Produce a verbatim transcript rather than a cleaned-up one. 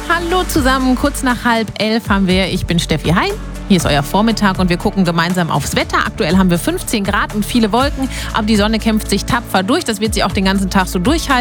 Hallo zusammen, kurz nach halb elf haben wir, ich bin Steffi Hein. Hier ist euer Vormittag und wir gucken gemeinsam aufs Wetter. Aktuell haben wir fünfzehn Grad und viele Wolken, aber die Sonne kämpft sich tapfer durch. Das wird sie auch den ganzen Tag so durchhalten.